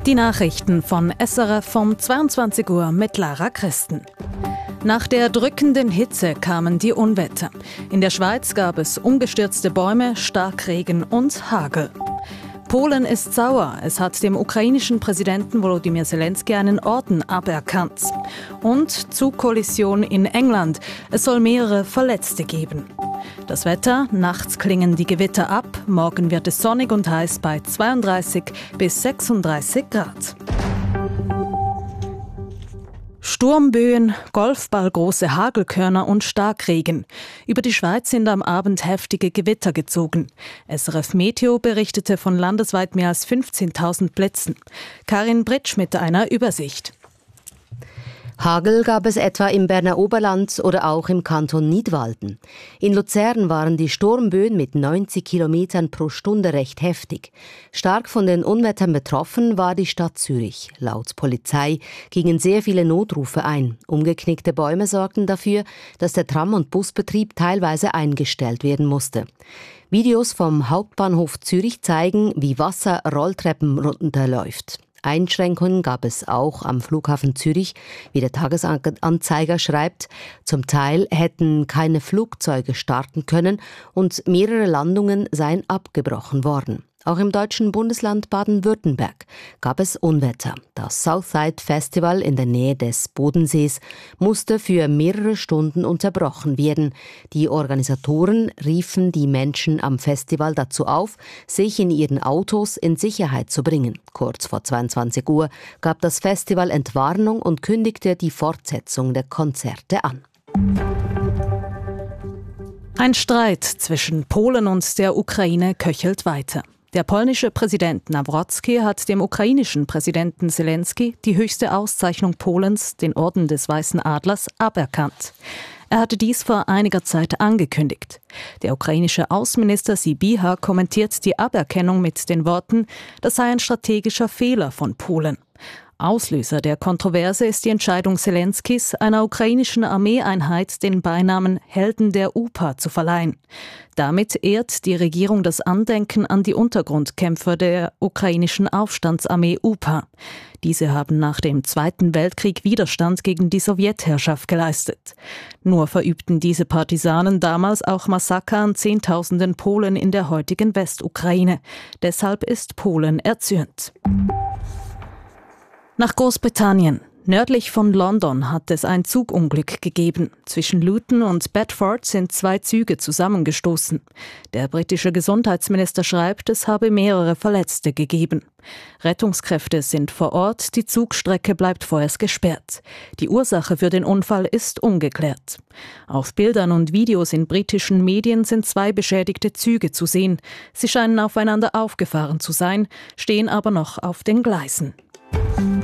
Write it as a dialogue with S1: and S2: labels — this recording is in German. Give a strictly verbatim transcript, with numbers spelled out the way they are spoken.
S1: Die Nachrichten von S R F um zweiundzwanzig Uhr mit Lara Christen. Nach der drückenden Hitze kamen die Unwetter. In der Schweiz gab es umgestürzte Bäume, Starkregen und Hagel. Polen ist sauer. Es hat dem ukrainischen Präsidenten Volodymyr Zelensky einen Orden aberkannt. Und Zugkollision in England. Es soll mehrere Verletzte geben. Das Wetter: Nachts klingen die Gewitter ab. Morgen wird es sonnig und heiß bei zweiunddreißig bis sechsunddreißig Grad. Sturmböen, golfballgroße Hagelkörner und Starkregen. Über die Schweiz sind am Abend heftige Gewitter gezogen. S R F Meteo berichtete von landesweit mehr als fünfzehntausend Blitzen. Karin Britsch mit einer Übersicht.
S2: Hagel gab es etwa im Berner Oberland oder auch im Kanton Nidwalden. In Luzern waren die Sturmböen mit neunzig Kilometern pro Stunde recht heftig. Stark von den Unwettern betroffen war die Stadt Zürich. Laut Polizei gingen sehr viele Notrufe ein. Umgeknickte Bäume sorgten dafür, dass der Tram- und Busbetrieb teilweise eingestellt werden musste. Videos vom Hauptbahnhof Zürich zeigen, wie Wasser Rolltreppen runterläuft. Einschränkungen gab es auch am Flughafen Zürich, wie der Tagesanzeiger schreibt. Zum Teil hätten keine Flugzeuge starten können und mehrere Landungen seien abgebrochen worden. Auch im deutschen Bundesland Baden-Württemberg gab es Unwetter. Das Southside Festival in der Nähe des Bodensees musste für mehrere Stunden unterbrochen werden. Die Organisatoren riefen die Menschen am Festival dazu auf, sich in ihren Autos in Sicherheit zu bringen. Kurz vor zweiundzwanzig Uhr gab das Festival Entwarnung und kündigte die Fortsetzung der Konzerte an.
S1: Ein Streit zwischen Polen und der Ukraine köchelt weiter. Der polnische Präsident Nawrocki hat dem ukrainischen Präsidenten Zelensky die höchste Auszeichnung Polens, den Orden des Weißen Adlers, aberkannt. Er hatte dies vor einiger Zeit angekündigt. Der ukrainische Außenminister Sybiha kommentiert die Aberkennung mit den Worten, das sei ein strategischer Fehler von Polen. Auslöser der Kontroverse ist die Entscheidung Zelenskys, einer ukrainischen Armeeeinheit den Beinamen Helden der U P A zu verleihen. Damit ehrt die Regierung das Andenken an die Untergrundkämpfer der ukrainischen Aufstandsarmee U P A. Diese haben nach dem Zweiten Weltkrieg Widerstand gegen die Sowjetherrschaft geleistet. Nur verübten diese Partisanen damals auch Massaker an Zehntausenden Polen in der heutigen Westukraine. Deshalb ist Polen erzürnt. Nach Großbritannien. Nördlich von London hat es ein Zugunglück gegeben. Zwischen Luton und Bedford sind zwei Züge zusammengestoßen. Der britische Gesundheitsminister schreibt, es habe mehrere Verletzte gegeben. Rettungskräfte sind vor Ort, die Zugstrecke bleibt vorerst gesperrt. Die Ursache für den Unfall ist ungeklärt. Auf Bildern und Videos in britischen Medien sind zwei beschädigte Züge zu sehen. Sie scheinen aufeinander aufgefahren zu sein, stehen aber noch auf den Gleisen.